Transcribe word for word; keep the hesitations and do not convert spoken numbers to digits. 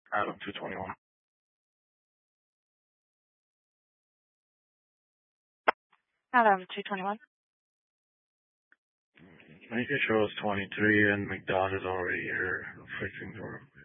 Adam two twenty-one. Adam two twenty-one. You can show us twenty-three and McDonald is already here fixing door.